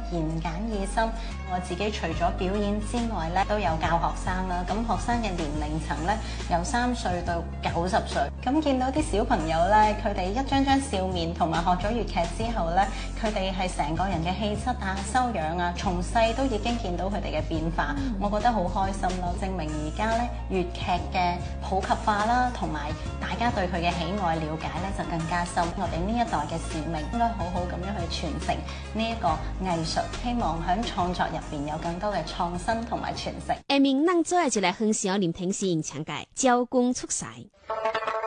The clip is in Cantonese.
言簡意深。我自己除咗表演之外咧，都有教學生啦。咁學生嘅年齡層咧，由3歲到90歲。咁見到啲小朋友咧，佢哋一張張笑面，同埋學咗粵劇之後咧，佢哋係成個人嘅氣質啊、修養啊，從細都已經見到佢哋嘅變化。我覺得好開心咯，證明而家咧粵劇嘅普及化啦，同埋大家對佢嘅喜愛了解咧就更加深。我哋呢一代嘅使命應該好好咁樣去傳承呢一個藝術，希望喺創作入邊有更多嘅創新同埋傳承。 下面咱再一來分享林庭信強解招工出塞。